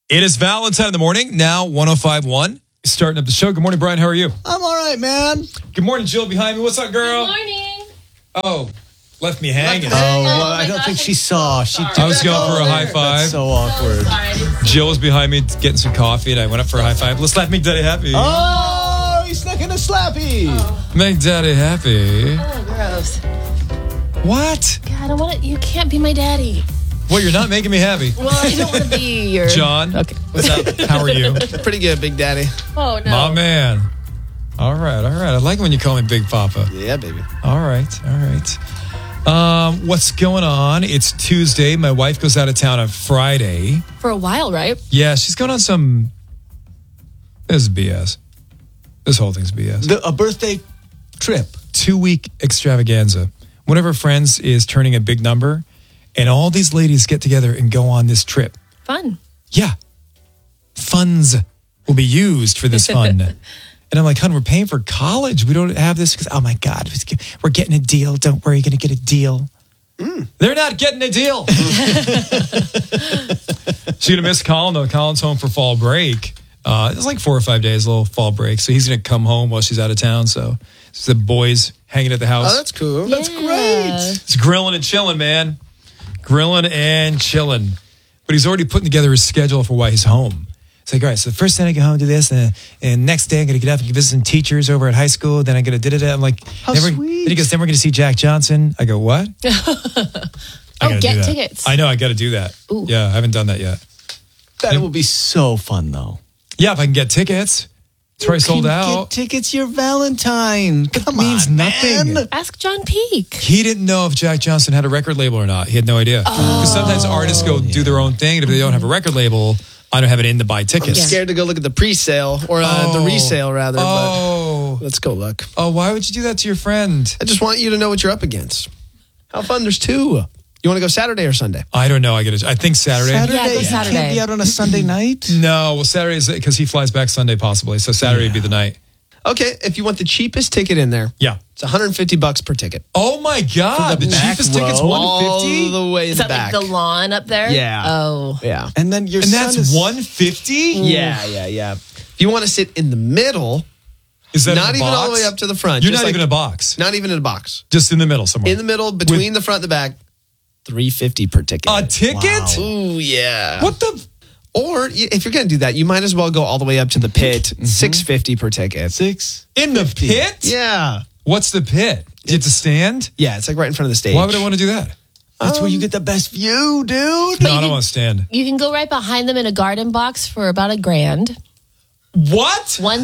It is Valentine in the morning, now 105.1. Starting up the show. Good morning, Brian. How are you? I'm all right, man. Good morning, Jill behind me. What's up, girl? Good morning. Oh, left me hanging. Oh, well, my I don't gosh, think she I'm saw. so She sorry. I was going for a high five. That's so awkward. Jill was behind me getting some coffee, and I went up for a high five. Let's let me daddy happy. Oh, he snuck in a slappy. Make daddy happy. Oh, gross. What? God, I don't want to. You can't be my daddy. Well, you're not making me happy. Well, I don't want to be your. John, Okay. What's up? how are you? Pretty good, Big Daddy. Oh no. My man. All right. I like it when you call me Big Papa. Yeah, baby. All right. What's going on? It's Tuesday. My wife goes out of town on Friday. For a while, right? Yeah, she's going on some... This is BS. This whole thing's BS. A birthday trip. 2-week extravaganza. One of her friends is turning a big number, and all these ladies get together and go on this trip. Fun. Yeah. Funds will be used for this fun. And I'm like, hon, we're paying for college. We don't have this. Oh, my God. We're getting a deal. Don't worry, you're going to get a deal. They're not getting a deal. She's going to miss Colin, though. Colin's home for fall break. It's like 4 or 5 days, a little fall break. So he's going to come home while she's out of town. So it's the boys hanging at the house. Oh, that's cool. That's Yeah. great. It's grilling and chilling, man. Grilling and chilling. But he's already putting together his schedule for why he's home. It's like, all right, so the first day I get home, do this, and next day I'm going to get up and visit some teachers over at high school. Then I'm going to da-da-da. I'm like, How then sweet. Then he goes, then we're going to see Jack Johnson. I go, what? I gotta get do that. tickets. I know, I got to do that. Ooh. Yeah, I haven't done that yet. That will be so fun, though. Yeah, if I can get tickets. It's probably sold out. Get tickets your Valentine. Come means on, nothing. man. Ask John Peake. He didn't know if Jack Johnson had a record label or not. He had no idea. Because sometimes artists go do their own thing, and if they don't have a record label, I don't have it in to buy tickets. Yeah. Scared to go look at the pre-sale or the resale rather. But let's go look. Oh, why would you do that to your friend? I just want you to know what you're up against. How fun? There's two. You want to go Saturday or Sunday? I don't know. I think Saturday. Yeah, go You Saturday. can't be out on a Sunday night. No, well, Saturday is because he flies back Sunday possibly. So Saturday would be the night. Okay, if you want the cheapest ticket in there, Yeah. it's $150 per ticket. Oh my God! The back cheapest ticket's row? All $150, the way in Is the that back. like the lawn up there? Yeah. Oh. Yeah. And then your and son that's is $150. Yeah. If you want to sit in the middle, Is that not in a even box? all the way up to the front. You're just not like- even in a box. Not even in a box. Just in the middle somewhere. In the middle, between the front and the back, $350 per ticket. A ticket? Wow. Ooh, yeah. What the? Or if you're going to do that, you might as well go all the way up to the pit. $650 per ticket. In the pit? Yeah. What's the pit? Do you have to stand? Yeah, it's like right in front of the stage. Why would I want to do that? That's where you get the best view, dude. No, I don't want to stand. You can go right behind them in a garden box for about $1,000. What?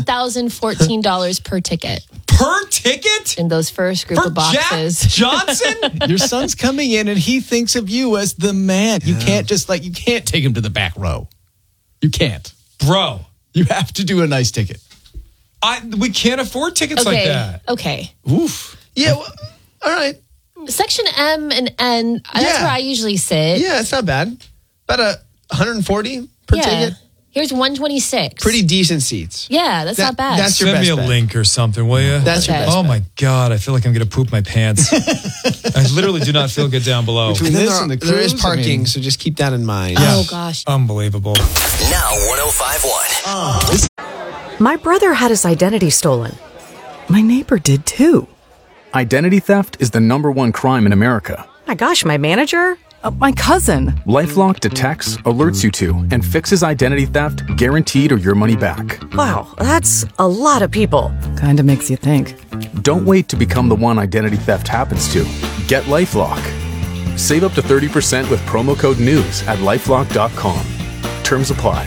$1,014 per ticket Per ticket? in those first group For of Jack boxes. Johnson? Your son's coming in and he thinks of you as the man. You can't you can't take him to the back row. You can't. Bro, You have to do a nice ticket. we can't afford tickets like that. Okay. Oof. Yeah, well, all right. Section M and N, that's Yeah. where I usually sit. Yeah, it's not bad. About $140 per ticket. Here's 126. Pretty decent seats. Yeah, that's not bad. that's your Send me best a bet. link or something, will you? That's your Okay. best Oh bet. my God, I feel like I'm going to poop my pants. I literally do not feel good down below. Between And then this and the there is cruise, I parking, mean- so just keep that in mind. Oh, gosh. Unbelievable. Now 105.1. My brother had his identity stolen. My neighbor did too. Identity theft is the #1 crime in America. My gosh, my manager? My cousin. LifeLock detects, alerts you to, and fixes identity theft guaranteed or your money back. Wow, that's a lot of people. Kinda makes you think. Don't wait to become the one identity theft happens to. Get LifeLock. Save up to 30% with promo code NEWS at lifelock.com. Terms apply.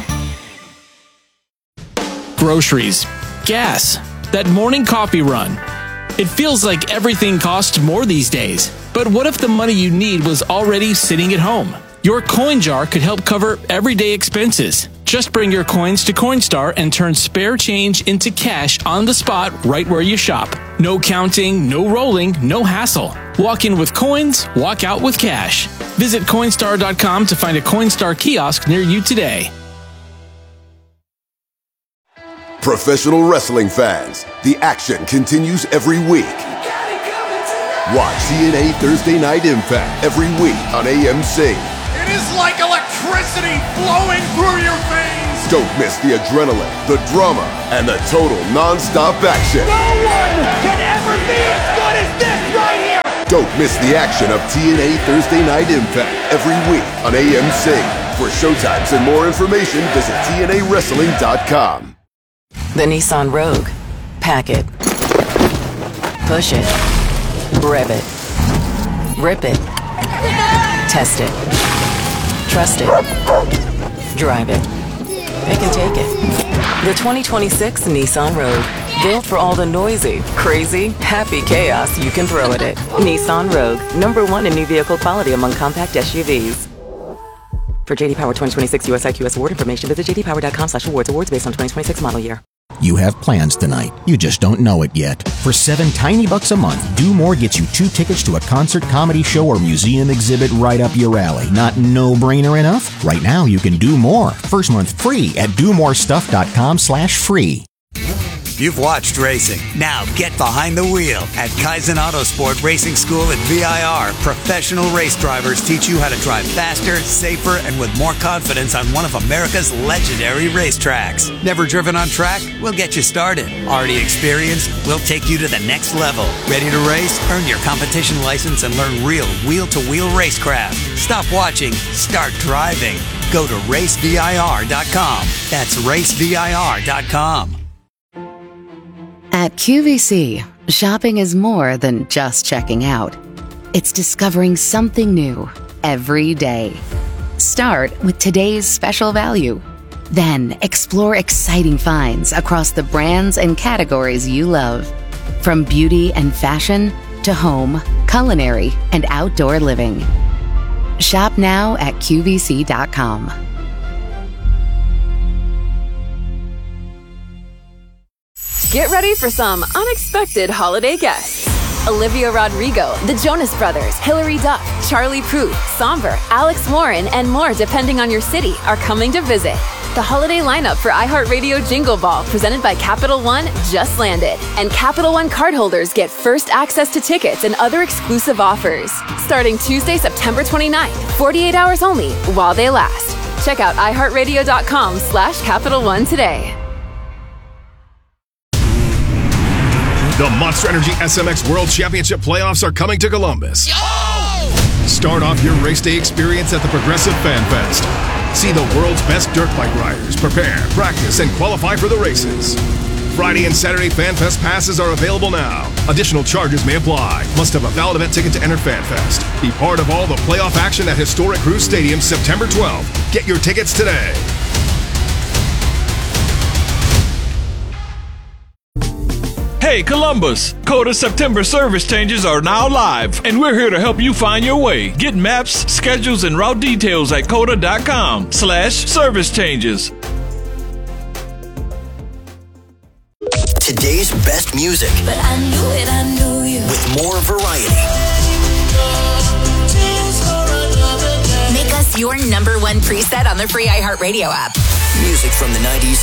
Groceries, gas, that morning coffee run. It feels like everything costs more these days. But what if the money you need was already sitting at home? Your coin jar could help cover everyday expenses. Just bring your coins to Coinstar and turn spare change into cash on the spot right where you shop. No counting, no rolling, no hassle. Walk in with coins, walk out with cash. Visit Coinstar.com to find a Coinstar kiosk near you today. Professional wrestling fans, the action continues every week. Watch TNA Thursday Night Impact every week on AMC. It is like electricity. electricity flowing through your veins. Don't miss the adrenaline, the drama, and the total non-stop action. No one can ever be as good as this right here. Don't miss the action of TNA Thursday Night Impact every week on AMC. For showtimes and more information, visit TNAWrestling.com. The Nissan Rogue. Pack it. Push it. Rev it. Rip it. Test it. Trust it. Drive it. Pick and take it. The 2026 Nissan Rogue. Built for all the noisy, crazy, happy chaos you can throw at it. Nissan Rogue. #1 in new vehicle quality among compact SUVs. For JD Power 2026 US IQS award information, visit jdpower.com/awards. Awards based on 2026 model year. You have plans tonight. You just don't know it yet. For $7 tiny bucks a month, Do More gets you 2 tickets to a concert, comedy show, or museum exhibit right up your alley. Not no-brainer enough? Right now, you can do more. First month free at domorestuff.com/free. You've watched racing. Now get behind the wheel at Kaizen Autosport Racing School at VIR. Professional race drivers teach you how to drive faster, safer, and with more confidence on one of America's legendary racetracks. Never driven on track? We'll get you started. Already experienced? We'll take you to the next level. Ready to race? Earn your competition license and learn real wheel-to-wheel racecraft. Stop watching. Start driving. Go to racevir.com. That's racevir.com. At QVC, shopping is more than just checking out. It's discovering something new every day. Start with today's special value. Then explore exciting finds across the brands and categories you love. From beauty and fashion to home, culinary, and outdoor living. Shop now at QVC.com. Get ready for some unexpected holiday guests. Olivia Rodrigo, the Jonas Brothers, Hilary Duff, Charlie Puth, Somber, Alex Warren, and more depending on your city are coming to visit. The holiday lineup for iHeartRadio Jingle Ball presented by Capital One just landed. And Capital One cardholders get first access to tickets and other exclusive offers. Starting Tuesday, September 29th, 48 hours only while they last. Check out iHeartRadio.com/Capital One today. The Monster Energy SMX World Championship playoffs are coming to Columbus. Start off your race day experience at the Progressive Fan Fest. See the world's best dirt bike riders prepare, practice, and qualify for the races. Friday and Saturday Fan Fest passes are available now. Additional charges may apply. Must have a valid event ticket to enter Fan Fest. Be part of all the playoff action at Historic Cruise Stadium September 12th. Get your tickets today. Hey Columbus, Coda September service changes are now live, and we're here to help you find your way. Get maps, schedules, and route details at coda.com/service changes. Today's best music. But I knew you. With more variety. Make us your #1 preset on the free iHeartRadio app. Music from the 90s.